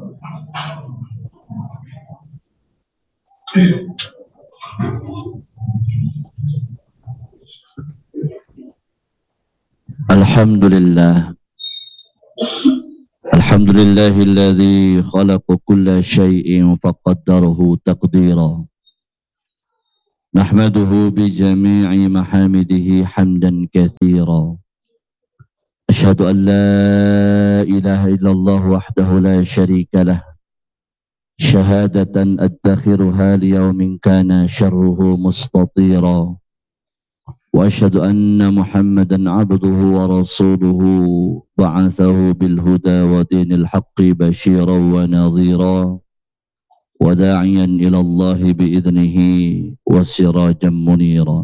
Alhamdulillah. Alhamdulillahilladzi khalaqa kulla syai'in faqaddarahu taqdira. Nahmaduhu bi jami'i mahamidihi hamdan katsira. Asyhadu an la ilaha illallah wahdahu la syarika lah. Syahadatan adtakhiruha liyaumin kana syarruhu mustatira. وأشهد أن محمدا عبده ورسوله بعثه بالهدى ودين الحق بشيرا ونظيرا وداعيا إلى الله بإذنه وسراجا منيرا.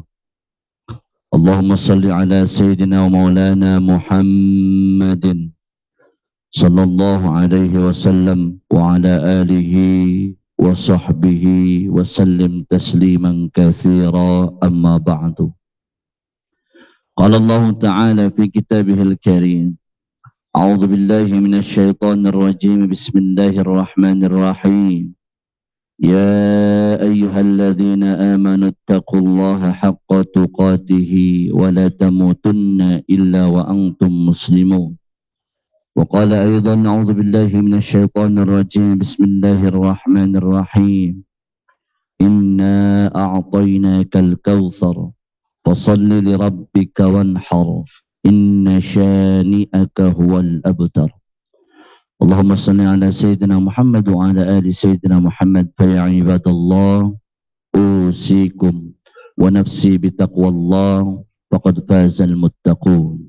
اللهم صل على سيدنا ومولانا محمد صلى الله عليه وسلم وعلى آله وصحبه وسلم تسليما كثيرا. أما بعد. قال الله تعالى في كتابه الكريم: أعوذ بالله من الشيطان الرجيم. بسم الله الرحمن الرحيم. يا أيها الذين آمنوا اتقوا الله حق تقاته ولا تموتن إلا وأنتم مسلمون. وقال أيضا: أعوذ بالله من الشيطان الرجيم. بسم الله الرحمن الرحيم. إنا أعطيناك الكوثر فصل لربك وانحر إن شانئك هو الأبتر. اللهم صل على سيدنا محمد وعلى آل سيدنا محمد. فيا عباد الله أوصيكم ونفسي بتقوى الله فقد فاز المتقون.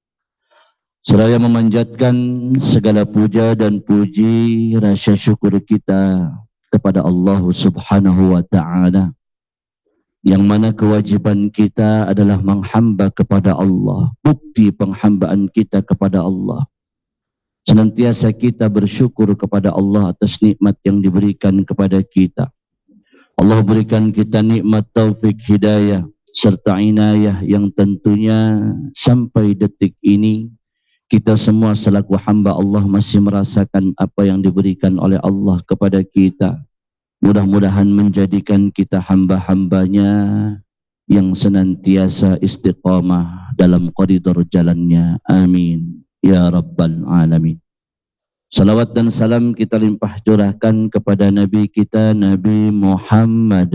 Seraya memanjatkan segala puja dan puji rasa syukur kita kepada Allah Subhanahu wa Ta'ala, yang mana kewajiban kita adalah menghamba kepada Allah. Bukti penghambaan kita kepada Allah, senantiasa kita bersyukur kepada Allah atas nikmat yang diberikan kepada kita. Allah berikan kita nikmat taufik hidayah serta inayah yang tentunya sampai detik ini kita semua selaku hamba Allah masih merasakan apa yang diberikan oleh Allah kepada kita. Mudah-mudahan menjadikan kita hamba-hambanya yang senantiasa istiqamah dalam koridor jalannya. Amin ya rabbal alamin. Salawat dan salam kita limpah curahkan kepada Nabi kita, Nabi Muhammad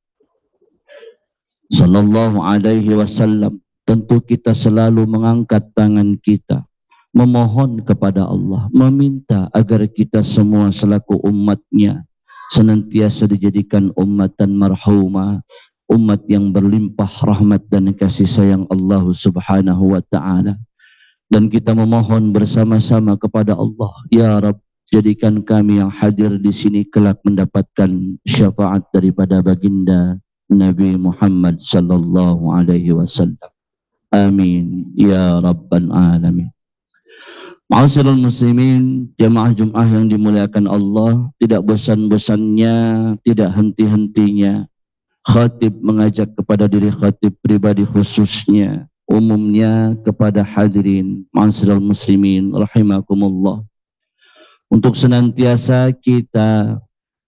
sallallahu alaihi wasallam. Tentu kita selalu mengangkat tangan kita, memohon kepada Allah, meminta agar kita semua selaku umatnya senantiasa dijadikan ummatan marhumah, umat yang berlimpah rahmat dan kasih sayang Allah Subhanahu wa Ta'ala. Dan kita memohon bersama-sama kepada Allah, ya Rabb, jadikan kami yang hadir di sini kelak mendapatkan syafaat daripada baginda Nabi Muhammad sallallahu alaihi wasallam. Amin ya rabbal alamin. Ma'asyiral muslimin, jamaah Jum'ah yang dimuliakan Allah, tidak bosan-bosannya, tidak henti-hentinya khatib mengajak kepada diri khatib pribadi khususnya, umumnya kepada hadirin ma'asyiral muslimin rahimakumullah, untuk senantiasa kita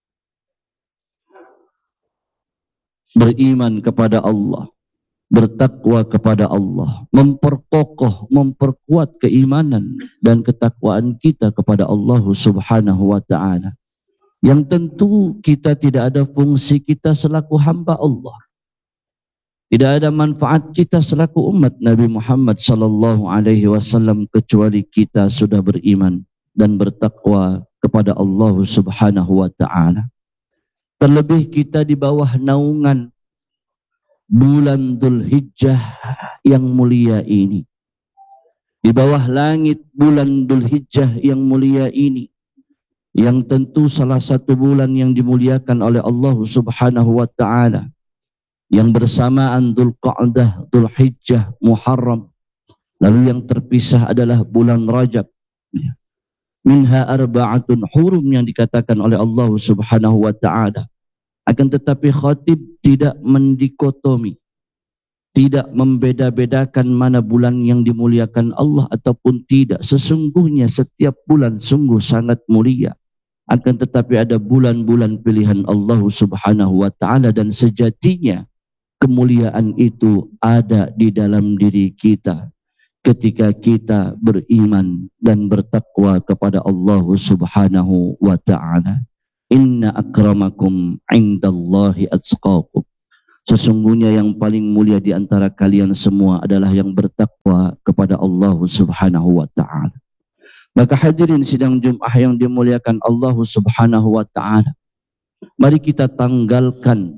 beriman kepada Allah, bertakwa kepada Allah, memperkokoh, memperkuat keimanan dan ketakwaan kita kepada Allah Subhanahu wa Ta'ala, yang tentu kita tidak ada fungsi kita selaku hamba Allah, tidak ada manfaat kita selaku umat Nabi Muhammad sallallahu alaihi wasallam kecuali kita sudah beriman dan bertakwa kepada Allah Subhanahu wa Ta'ala. Terlebih kita di bawah naungan bulan Dzulhijjah yang mulia ini, di bawah langit bulan Dzulhijjah yang mulia ini, yang tentu salah satu bulan yang dimuliakan oleh Allah Subhanahu wa Ta'ala, yang bersamaan Dzulqa'dah, Dzulhijjah, Muharram, lalu yang terpisah adalah bulan Rajab. Minha arba'atun hurum yang dikatakan oleh Allah Subhanahu wa Ta'ala. Akan tetapi khatib tidak mendikotomi, tidak membeda-bedakan mana bulan yang dimuliakan Allah ataupun tidak. Sesungguhnya setiap bulan sungguh sangat mulia. Akan tetapi ada bulan-bulan pilihan Allah Subhanahu wa ta'ala, dan sejatinya kemuliaan itu ada di dalam diri kita ketika kita beriman dan bertakwa kepada Allah Subhanahu wa ta'ala. Inna akramakum indallahi atqakum. Sesungguhnya yang paling mulia di antara kalian semua adalah yang bertakwa kepada Allah Subhanahu wa ta'ala. Maka hadirin sidang Jumat yang dimuliakan Allah Subhanahu wa ta'ala, mari kita tanggalkan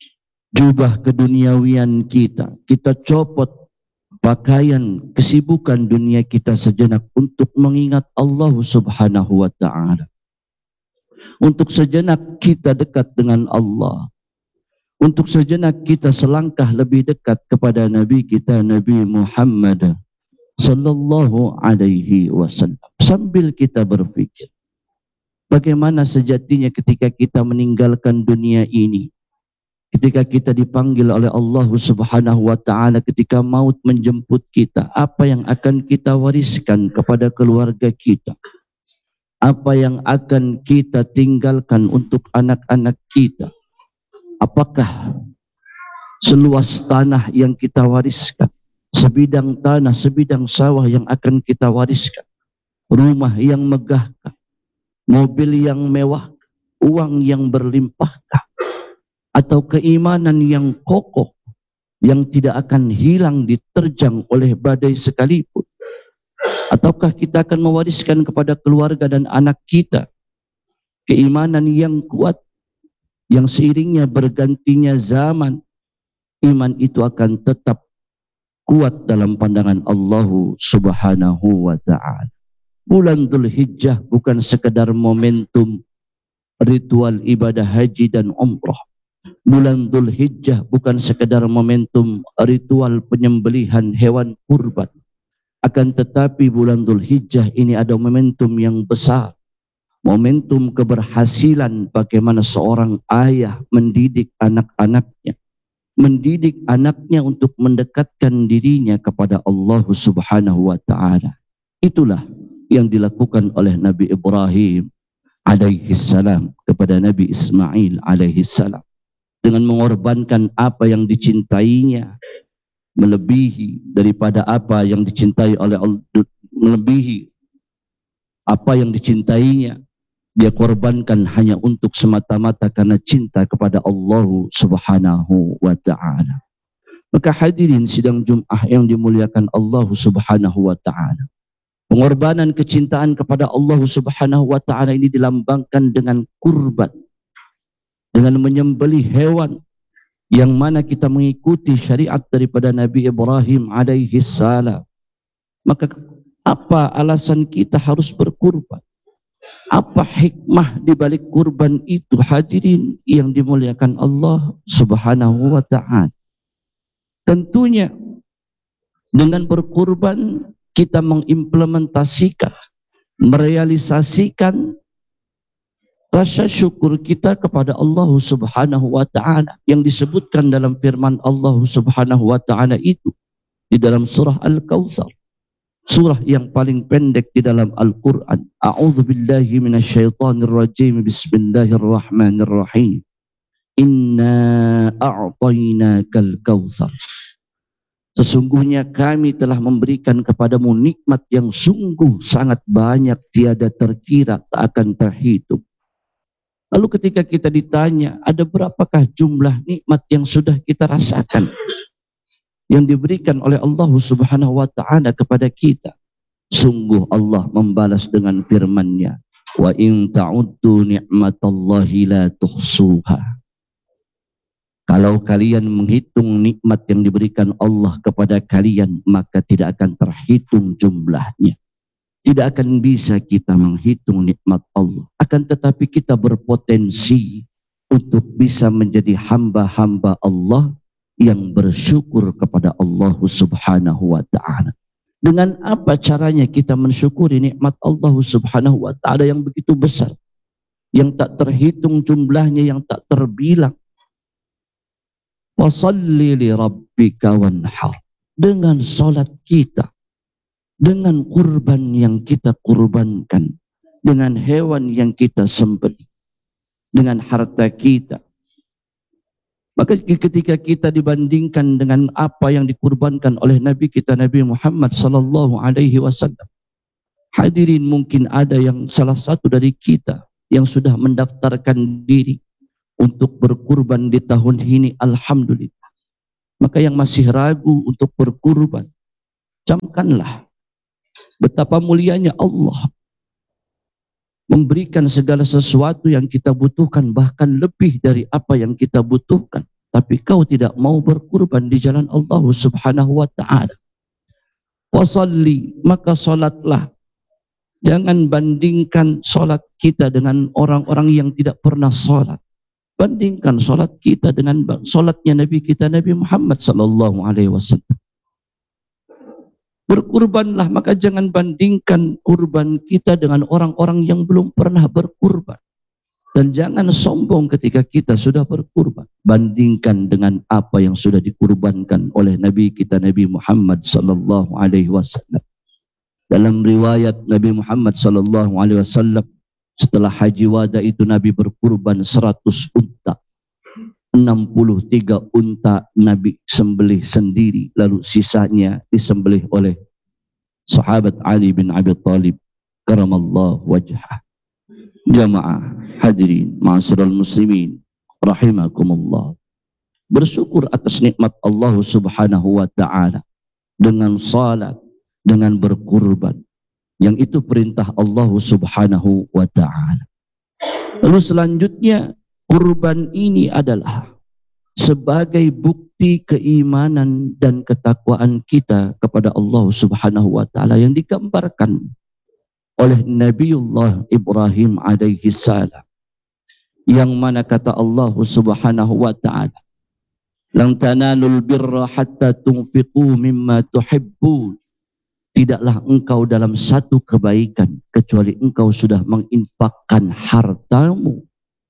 jubah keduniawian kita. Kita copot pakaian kesibukan dunia kita sejenak untuk mengingat Allah Subhanahu wa ta'ala. Untuk sejenak kita dekat dengan Allah. Untuk sejenak kita selangkah lebih dekat kepada Nabi kita, Nabi Muhammad sallallahu alaihi wasallam. Sambil kita berpikir, bagaimana sejatinya ketika kita meninggalkan dunia ini, ketika kita dipanggil oleh Allah Subhanahu wa ta'ala, ketika maut menjemput kita, apa yang akan kita wariskan kepada keluarga kita? Apa yang akan kita tinggalkan untuk anak-anak kita? Apakah seluas tanah yang kita wariskan, sebidang tanah, sebidang sawah yang akan kita wariskan, rumah yang megahkah, mobil yang mewah, uang yang berlimpahkah, atau keimanan yang kokoh yang tidak akan hilang diterjang oleh badai sekalipun? Ataukah kita akan mewariskan kepada keluarga dan anak kita keimanan yang kuat, yang seiringnya bergantinya zaman, iman itu akan tetap kuat dalam pandangan Allah Subhanahu wa ta'ala. Bulan Dzulhijjah bukan sekedar momentum ritual ibadah haji dan umrah. Bulan Dzulhijjah bukan sekedar momentum ritual penyembelihan hewan kurban. Akan tetapi bulan Dzulhijjah ini ada momentum yang besar. Momentum keberhasilan bagaimana seorang ayah mendidik anak-anaknya. Mendidik anaknya untuk mendekatkan dirinya kepada Allah Subhanahu wa ta'ala. Itulah yang dilakukan oleh Nabi Ibrahim alaihi salam kepada Nabi Ismail alaihi salam, dengan mengorbankan apa yang dicintainya melebihi daripada apa yang dicintai oleh Allah, melebihi apa yang dicintainya dia korbankan hanya untuk semata-mata karena cinta kepada Allah Subhanahu wa ta'ala. Maka hadirin sidang Jumat yang dimuliakan Allah Subhanahu wa ta'ala, pengorbanan kecintaan kepada Allah Subhanahu wa ta'ala ini dilambangkan dengan kurban, dengan menyembelih hewan, yang mana kita mengikuti syariat daripada Nabi Ibrahim alaihi salam. Maka apa alasan kita harus berkurban? Apa hikmah di balik kurban itu, hadirin yang dimuliakan Allah Subhanahu wa ta'ala? Tentunya dengan berkurban kita mengimplementasikan, merealisasikan rasa syukur kita kepada Allah Subhanahu wa ta'ala yang disebutkan dalam firman Allah Subhanahu wa ta'ala itu di dalam surah Al-Kautsar, surah yang paling pendek di dalam Al-Quran. A'udzu billahi minasyaitonir rajim. Bismillahirrahmanirrahim. Inna a'tainakal kautsar. Sesungguhnya kami telah memberikan kepadamu nikmat yang sungguh sangat banyak, tiada terkira, tak akan terhitung. Lalu ketika kita ditanya, ada berapakah jumlah nikmat yang sudah kita rasakan, yang diberikan oleh Allah Subhanahu wa ta'ala kepada kita? Sungguh Allah membalas dengan firman-Nya, wa in ta'uddu ni'matallahi la tuhsuha. Kalau kalian menghitung nikmat yang diberikan Allah kepada kalian, maka tidak akan terhitung jumlahnya. Tidak akan bisa kita menghitung nikmat Allah. Akan tetapi kita berpotensi untuk bisa menjadi hamba-hamba Allah yang bersyukur kepada Allah Subhanahu wa ta'ala. Dengan apa caranya kita mensyukuri nikmat Allah Subhanahu wa ta'ala yang begitu besar, yang tak terhitung jumlahnya, yang tak terbilang? Wasalli li rabbika wanhar. Dengan salat kita, dengan kurban yang kita kurbankan, dengan hewan yang kita sembelih, dengan harta kita. Maka ketika kita dibandingkan dengan apa yang dikurbankan oleh Nabi kita Nabi Muhammad sallallahu alaihi wasallam, hadirin, mungkin ada yang salah satu dari kita yang sudah mendaftarkan diri untuk berkurban di tahun ini, alhamdulillah. Maka yang masih ragu untuk berkurban, camkanlah betapa mulianya Allah memberikan segala sesuatu yang kita butuhkan, bahkan lebih dari apa yang kita butuhkan. Tapi kau tidak mau berkurban di jalan Allah subhanahu wa ta'ala. Wasalli, maka salatlah. Jangan bandingkan salat kita dengan orang-orang yang tidak pernah salat. Bandingkan salat kita dengan salatnya Nabi kita Nabi Muhammad sallallahu alaihi wasallam. Berkurbanlah, maka jangan bandingkan kurban kita dengan orang-orang yang belum pernah berkurban. Dan jangan sombong ketika kita sudah berkurban. Bandingkan dengan apa yang sudah dikurbankan oleh Nabi kita Nabi Muhammad sallallahu alaihi wasallam. Dalam riwayat Nabi Muhammad sallallahu alaihi wasallam, setelah haji wada itu Nabi berkurban 100 unta. 63 unta Nabi sembelih sendiri, lalu sisanya disembelih oleh sahabat Ali bin Abi Thalib karamallahu wajhah. Jamaah hadirin ma'asyiral muslimin rahimakumullah, bersyukur atas nikmat Allah subhanahu wa ta'ala dengan salat, dengan berkurban, yang itu perintah Allah subhanahu wa ta'ala. Lalu selanjutnya, kurban ini adalah sebagai bukti keimanan dan ketakwaan kita kepada Allah subhanahu wa ta'ala yang digambarkan oleh Nabiullah Ibrahim alaihi salam, yang mana kata Allah subhanahu wa ta'ala, lan tanalul birra hatta tunfiqu mimma tuhibbun. Tidaklah engkau dalam satu kebaikan kecuali engkau sudah menginfakkan hartamu,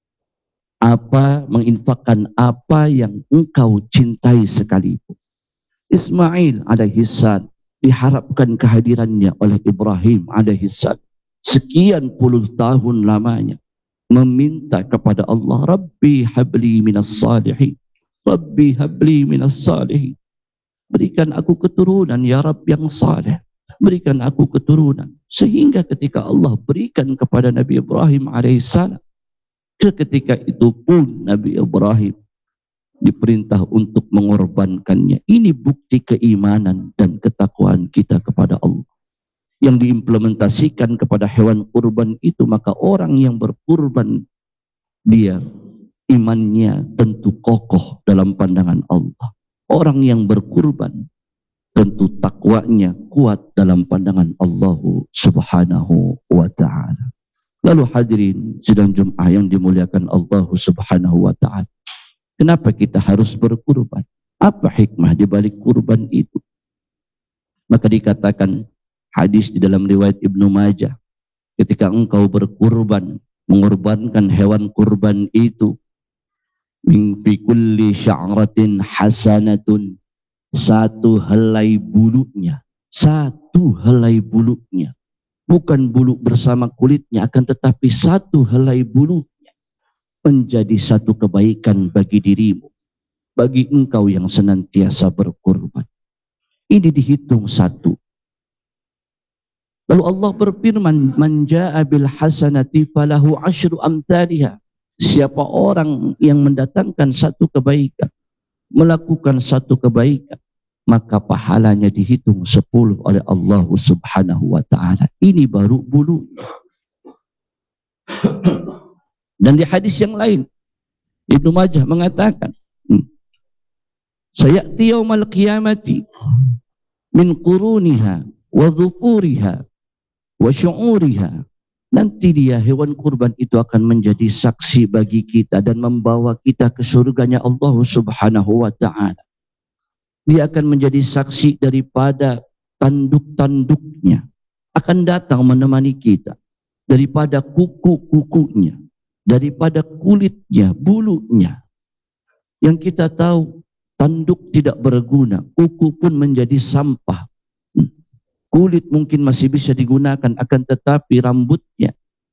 menginfakkan apa yang engkau cintai sekalipun. Ismail alaihissalam diharapkan kehadirannya oleh Ibrahim alaihissalam. Sekian puluh tahun lamanya meminta kepada Allah, Rabbi habli minas salihin, Rabbi habli minas salihin. Berikan aku keturunan ya Rabb yang saleh, berikan aku keturunan. Sehingga ketika Allah berikan kepada Nabi Ibrahim alaihissalam, ketika itu pun Nabi Ibrahim diperintah untuk mengorbankannya. Ini bukti keimanan dan ketakwaan kita kepada Allah yang diimplementasikan kepada hewan kurban itu. Maka orang yang berkurban, dia imannya tentu kokoh dalam pandangan Allah. Orang yang berkurban tentu takwanya kuat dalam pandangan Allah subhanahu wa ta'ala. Lalu hadirin sidang Jum'ah yang dimuliakan Allah subhanahu wa ta'ala, kenapa kita harus berkurban? Apa hikmah di balik kurban itu? Maka dikatakan hadis di dalam riwayat Ibnu Majah, ketika engkau berkurban, mengorbankan hewan kurban itu, min fi kulli sya'ratin hasanatun, satu helai bulunya, bukan bulu bersama kulitnya, akan tetapi satu helai bulunya menjadi satu kebaikan bagi dirimu, bagi engkau yang senantiasa berkurban. Ini dihitung satu. Lalu Allah berfirman, man jaa bil hasanati falahu asyru amthaliha. Siapa orang yang mendatangkan satu kebaikan, melakukan satu kebaikan, maka pahalanya dihitung 10 oleh Allah subhanahu wa ta'ala. Ini baru bulunya. Dan di hadis yang lain, Ibnu Majah mengatakan, sayati yaumal qiyamati min quruniha wa dhukuriha wa syu'uriha. Nanti dia, hewan kurban itu akan menjadi saksi bagi kita dan membawa kita ke surganya Allah subhanahu wa ta'ala. Dia akan menjadi saksi daripada tanduk-tanduknya, akan datang menemani kita, daripada kuku-kukunya, daripada kulitnya, bulunya. Yang kita tahu tanduk tidak berguna, kuku pun menjadi sampah. Kulit mungkin masih bisa digunakan, akan tetapi rambutnya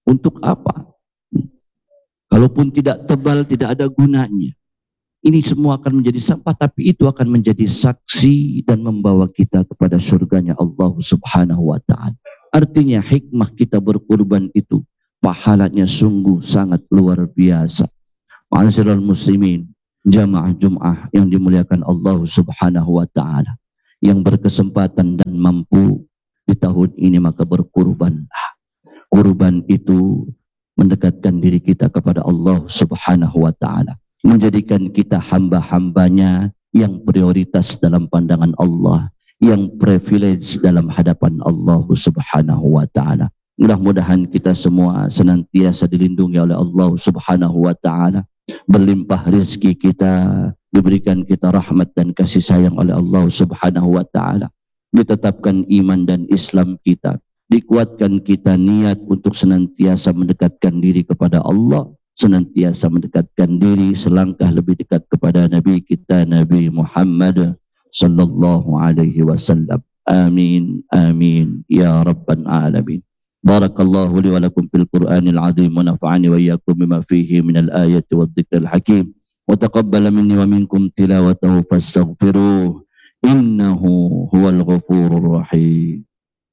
Untuk apa? Kalaupun tidak tebal, tidak ada gunanya. Ini semua akan menjadi sampah, tapi itu akan menjadi saksi dan membawa kita kepada surganya Allah Subhanahu wa ta'ala. Artinya hikmah kita berkurban itu pahalanya sungguh sangat luar biasa. Ma'asyiral muslimin, jamaah Jum'ah yang dimuliakan Allah Subhanahu wa ta'ala, yang berkesempatan dan mampu di tahun ini maka berkurbanlah. Kurban itu mendekatkan diri kita kepada Allah Subhanahu wa ta'ala, menjadikan kita hamba-hambanya yang prioritas dalam pandangan Allah, yang privilege dalam hadapan Allah Subhanahu wa ta'ala. Mudah-mudahan kita semua senantiasa dilindungi oleh Allah Subhanahu wa ta'ala, berlimpah rezeki kita, diberikan kita rahmat dan kasih sayang oleh Allah Subhanahu wa ta'ala, ditetapkan iman dan Islam kita, dikuatkan kita niat untuk senantiasa mendekatkan diri kepada Allah, senantiasa mendekatkan diri selangkah lebih dekat kepada Nabi kita Nabi Muhammad sallallahu alaihi wasallam. Amin amin ya rabbal alamin. Barakallahu li wa lakum fil Qur'anil azim wa nafa'ani wa iyyakum bima fihi minal ayati wadh-dhikril hakim wa taqabbala minni wa minkum tilawatahu fastaghfiruh innahu huwal ghafurur rahim.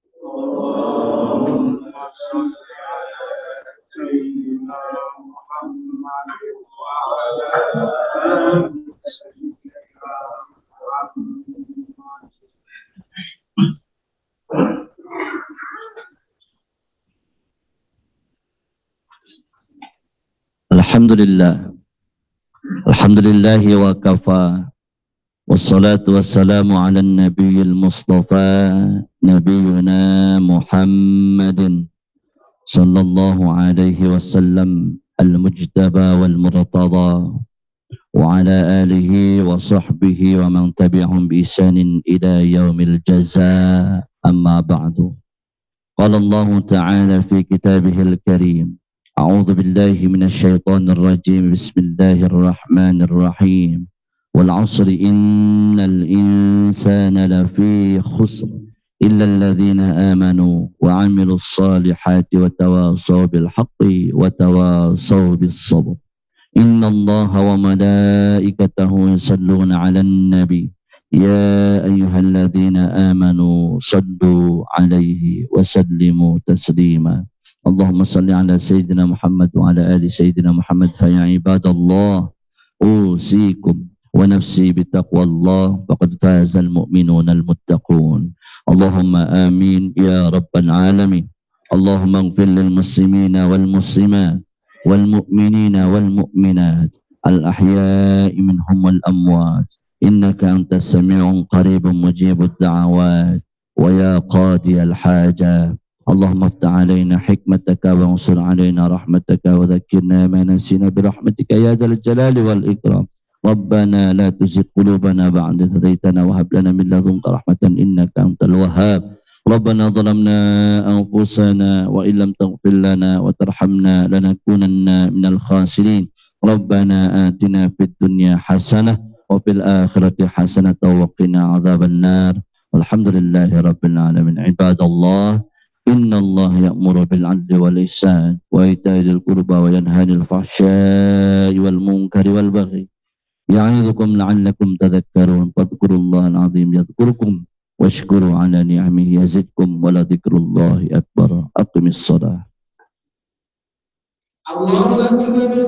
Alhamdulillah, alhamdulillahi wa kafa, wassalatu wassalamu ala nabiyil mustafa nabiyuna Muhammadin sallallahu alaihi wasallam al-mujtaba wal murtada wa ala alihi wa sahbihi wa man tabi'ahum bi ihsanin ila yaumil jazaa, amma ba'du. Qala Allah ta'ala fi kitabihil karim, a'udzu billahi minasy syaithanir rajim, bismillahir rahmanir rahim, wal 'asri innal insana lafi khusr illa alladhina amanu wa 'amilus salihati wa tawasaw bil haqqi wa tawasaw bis sabr. Innallaha wa malaikatahu yusalluna 'alan nabi ya ayyuhalladzina amanu sallu 'alaihi wa sallimu taslima. Allahumma salli ala sayyidina Muhammad wa ala ali sayyidina Muhammad. Fa ya ibadallah, usikum wa nafsi bitaqwallah, faqad fazal mu'minuna al-muttaqun. Allahumma amin ya rabbal alamin. Allahumma ighfir lil muslimina wal muslimat wal mu'minina wal mu'minat al ahya'i minhum wal amwat, innaka antas sami'un qaribun mujibud da'awat wa ya qadiyal hajat. Allahumma aftah alaina hikmataka wa ansur alaina rahmataka wa dhakkirna ma nasina birahmatika ya dzal jalali wal ikram. Rabbana la tuzigh qulubana ba'da idh hadaytana wa hab lana min ladunka rahmatan innaka antal wahhab. Rabbana zalamna anfusana wa illam taghfir lana wa tarhamna lanakunanna minal khasirin. Rabbana atina fid dunya hasanah wa fil akhirati hasanah wa qina adzaban nar. Walhamdulillahi rabbil alamin. Ibadallah, inna Allah ya'muru bil 'adli wal ihsan wa ita'i dzil qurba wa yanha 'anil fahsya'i wal munkari wal baghi ya'idzukum la'allakum tadhakkarun. Fadhkurullahal 'azim yadhkurkum washkuru 'ala ni'amihi yazidkum wa la dzikrullahi akbar. Aqimis shalah. Allahu akbar.